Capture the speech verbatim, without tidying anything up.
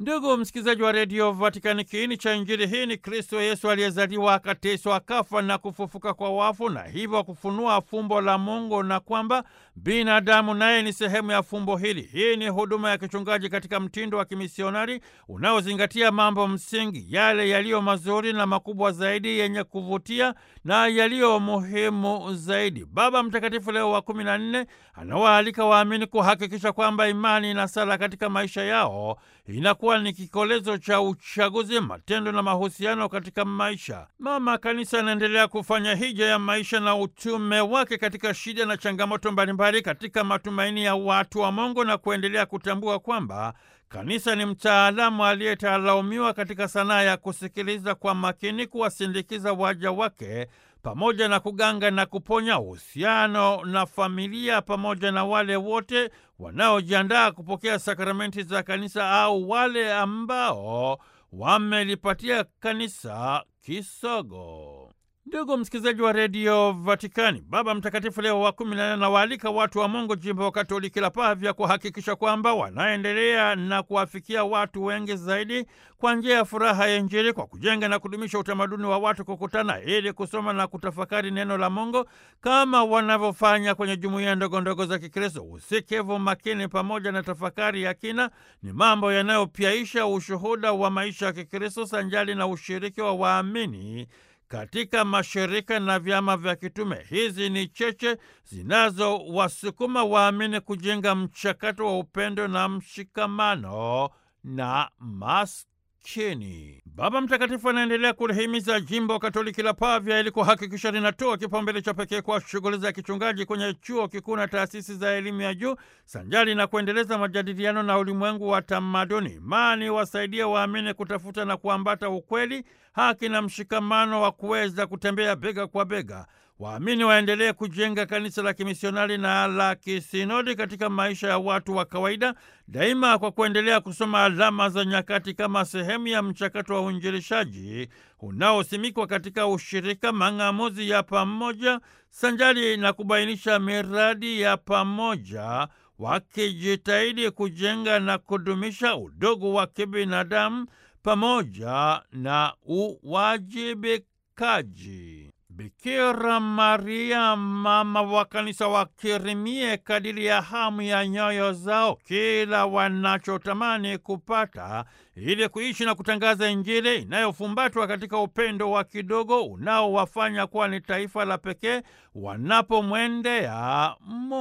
Ndugu msikilizaji wa redio Vatikani, kiini cha Injili hii ni Kristo Yesu aliyezaliwa, akateswa, akafa na kufufuka kwa wafu, na hivyo kufunua fumbo la Mungu, na kwamba binadamu naye ni sehemu ya fumbo hili. Hii ni huduma ya kichungaji katika mtindo wa kimisionari unaozingatia mambo msingi, yale yaliyo mazuri na makubwa zaidi, yenye kuvutia na yaliyo muhimu zaidi. Baba Mtakatifu Leo wa kumi na nne anawaalika waamini kuhakikisha kwamba imani na sala katika maisha yao inakuwa ni kikolezo cha uchaguzi, matendo na mahusiano katika maisha. Mama Kanisa anaendelea kufanya hija ya maisha na utume wake katika shida na changamoto mbalimbali, katika matumaini ya watu wa Mungu, na kuendelea kutambua kwamba Kanisa ni mtaalamu aliyetaalaumiwa katika sanaa ya kusikiliza kwa makini, kuwasindikiza waja wake pamoja na kuganga na kuponya uhusiano na familia, pamoja na wale wote wanaojiandaa kupokea sakramenti za Kanisa au wale ambao wamelipatia Kanisa kisogo. Ndugu msikilizaji wa redio Vatikani, Baba Mtakatifu Leo wa kumi na nne anawaalika watu wa Mungu jimbo Katoliki la Pavia kuhakikisha kwamba wanaendelea na kuwafikia watu wengi zaidi kwa njia ya furaha ya Injili, kwa kujenga na kudumisha utamaduni wa watu kukutana ili kusoma na kutafakari neno la Mungu kama wanavyofanya kwenye jumuiya ndogo ndogo za Kikristo. Usikivu makini pamoja na tafakari ya kina ni mambo yanayopyaisha ushuhuda wa maisha ya Kikristo sanjali na ushiriki wa waamini katika mashirika na vyama vya kitume. Hizi ni cheche zinazowasukuma waamini kujenga mchakato wa upendo na mshikamano na maskini. Baba Mtakatifu anaendelea kulihimiza jimbo Katoliki la Pavia ili kuhakikisha linatoa kipaumbele cha pekee kwa shughuli za kichungaji kwenye chuo kikuu na taasisi za elimu ya juu, sanjali na kuendeleza majadiliano na ulimwengu wa tamaduni. Imani wasaidia waamini kutafuta na kuambata ukweli, haki na mshikamano wa kuweza kutembea bega kwa bega. Waamini waendelee kujenga kanisa la kimisionari na la kisinodi katika maisha ya watu wa kawaida, daima kwa kuendelea kusoma alama za nyakati kama sehemu ya mchakato wa uinjilishaji unaosimikwa katika ushirika, mang'amuzi ya pamoja, sanjari na kubainisha miradi ya pamoja, wakijitahidi kujenga na kudumisha udugu wa kibinadamu pamoja na uwajibikaji. Bikira Maria, mama wa Kanisa, wakirimie kadiri ya hamu ya nyoyo zao kila wanachotamani kupata, ili kuishi na kutangaza Injili inayofumbatwa katika upendo wa kidogo unaowafanya kuwa ni taifa la pekee wanapomwendea Mungu.